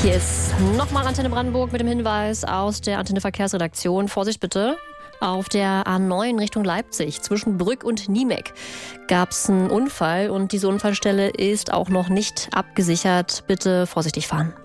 Hier ist nochmal Antenne Brandenburg mit dem Hinweis aus der Antenne Verkehrsredaktion. Vorsicht bitte. Auf der A9 Richtung Leipzig zwischen Brück und Niemek gab es einen Unfall und diese Unfallstelle ist auch noch nicht abgesichert. Bitte vorsichtig fahren.